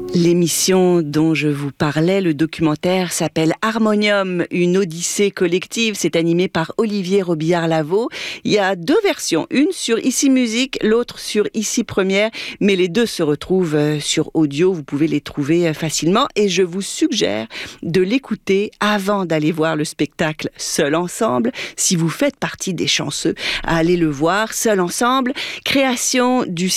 L'émission dont je vous parlais, le documentaire s'appelle Harmonium, une odyssée collective. C'est animé par Olivier Robillard-Lavaux. Il y a deux versions, une sur Ici Musique, l'autre sur Ici Première, mais les deux se retrouvent sur audio. Vous pouvez les trouver facilement et je vous suggère de l'écouter avant d'aller voir le spectacle Seul Ensemble. Si vous faites partie des chanceux à aller le voir, Seul Ensemble, création du